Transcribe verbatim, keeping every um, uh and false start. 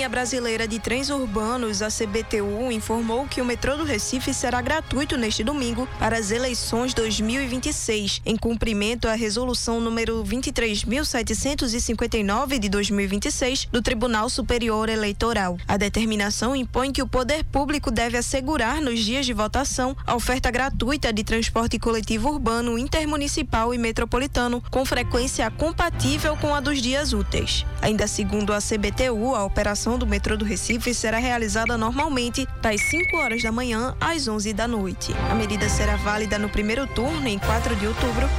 Companhia Brasileira de Trens Urbanos, a C B T U, informou que o metrô do Recife será gratuito neste domingo para as eleições dois mil e vinte e seis, em cumprimento à resolução número vinte e três mil setecentos e cinquenta e nove de dois mil e vinte e seis do Tribunal Superior Eleitoral. A determinação impõe que o poder público deve assegurar nos dias de votação a oferta gratuita de transporte coletivo urbano, intermunicipal e metropolitano, com frequência compatível com a dos dias úteis. Ainda segundo a C B T U, a operação do metrô do Recife será realizada normalmente das cinco horas da manhã às onze da noite. A medida será válida no primeiro turno, em quatro de outubro,